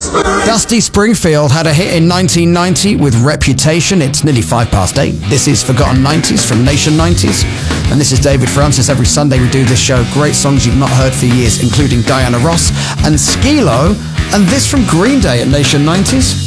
Dusty Springfield had a hit in 1990 with Reputation. It's nearly 8:05. This is Forgotten 90s from Nation 90s. And this is David Francis. Every Sunday we do this show. Great songs you've not heard for years, including Diana Ross and Skee-Lo. And this from Green Day at Nation 90s.